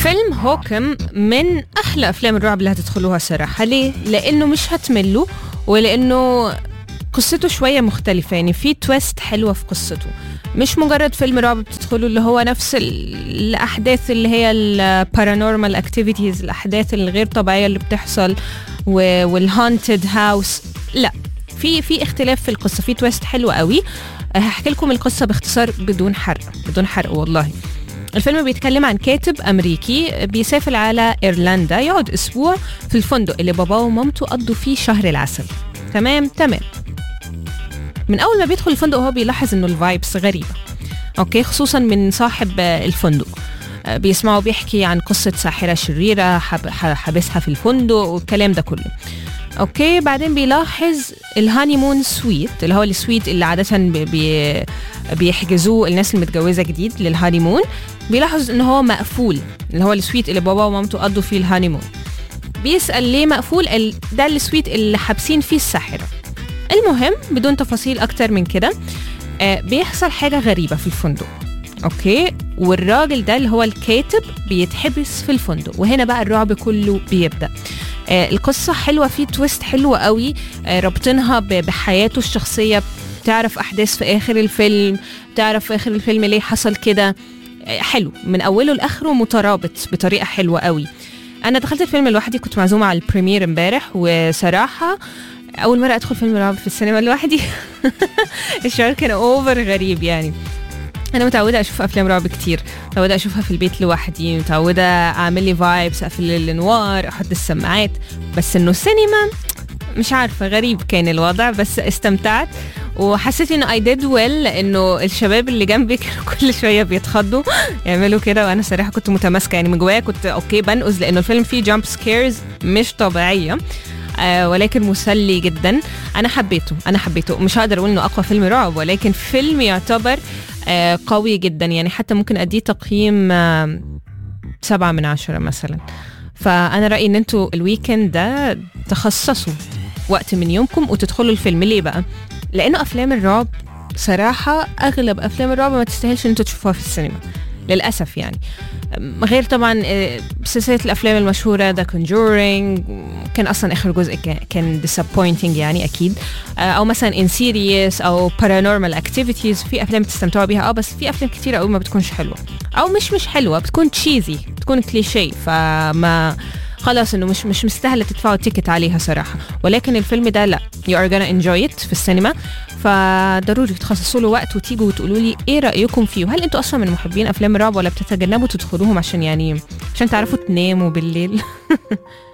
فيلم هوكم من أحلى أفلام الرعب اللي هتدخلوها صراحة. ليه؟ لأنه مش هتملوا، ولأنه قصته شوية مختلفة، يعني في تويست حلوة في قصته، مش مجرد فيلم رعب بتدخله اللي هو نفس الأحداث اللي هي البارانورمال اكتيفيتيز، الأحداث الغير طبيعية اللي بتحصل والهانتد هاوس. لا، في اختلاف في القصة، في تويست حلو قوي. هحكي لكم القصة باختصار بدون حرق والله. الفيلم بيتكلم عن كاتب أمريكي بيسافر على إيرلندا، يقعد أسبوع في الفندق اللي باباه ومامته قضوا فيه شهر العسل. تمام. من أول ما بيدخل الفندق هو بيلاحظ إنه الفايبس غريبة، أوكي، خصوصا من صاحب الفندق. بيسمعه بيحكي عن قصة ساحرة شريرة حبسها في الفندق والكلام ده كله. اوكي، بعدين بيلاحظ الهانيمون سويت، اللي هو السويت اللي عادة بيحجزوه الناس المتجوزة جديد للهانيمون. بيلاحظ ان هو مقفول، اللي هو السويت اللي بابا ومامته قضوا فيه الهانيمون. بيسأل ليه مقفول، ده السويت اللي حابسين فيه الساحرة. المهم بدون تفاصيل اكتر من كده، بيحصل حاجة غريبة في الفندق، اوكي، والراجل ده اللي هو الكاتب بيتحبس في الفندق. وهنا بقى الرعب كله بيبدأ. القصة حلوة، فيه تويست حلوة قوي، ربطنها بحياته الشخصية. تعرف أحداث في آخر الفيلم ليه حصل كده. حلو من أوله لآخره، مترابط بطريقة حلوة قوي. أنا دخلت الفيلم لوحدي، كنت معزومة على البريمير امبارح، وصراحة أول مرة أدخل فيلم رعب في السينما لوحدي. الشعور كان أوفر غريب يعني. أنا متعودة أشوف أفلام رعب كتير، متعودة أشوفها في البيت لوحدي، متعودة أعمل لي فايبس، أقفل النوار، أحط السماعات. بس إنه السينما مش عارفة، غريب كان الوضع، بس استمتعت وحسيت إنه I did well، لأنه الشباب اللي جنبي كانوا كل شوية بيتخضوا يعملوا كده، وأنا صراحة كنت متماسكة يعني من جوايا، كنت أوكي بنقز، لأنه الفيلم فيه جامب سكيرز مش طبيعية. ولكن مسلي جدا. أنا حبيته. مش هقدر أقول إنه أقوى فيلم رعب، ولكن فيلم يعتبر قوي جدا، يعني حتى ممكن أديه تقييم 7 من 10 مثلا. فأنا رأيي إن أنتوا الويكند ده تخصصوا وقت من يومكم وتدخلوا الفيلم. ليه بقى؟ لأنه أفلام الرعب صراحة، أغلب أفلام الرعب ما تستاهلش إن أنتوا تشوفوها في السينما للأسف يعني. غير طبعا سلسلة الأفلام المشهورة The Conjuring، كان أصلا آخر جزء كان disappointing يعني أكيد. أو مثلا Insidious أو Paranormal Activities، في أفلام تستمتعوا بيها بس في أفلام كتير أوي ما بتكونش حلوة، أو مش حلوة، بتكون تشيزي، بتكون كليشيه، فما خلاص إنه مش مستاهلة تدفعوا تيكت عليها صراحة. ولكن الفيلم ده لا، you are gonna enjoy it في السينما، فضروري تخصصوا له وقت وتيجوا وتقولوا لي ايه رأيكم فيه. وهل انتوا اصلا من محبين افلام الرعب، ولا بتتجنبوا تدخلوهم عشان تعرفوا تناموا بالليل؟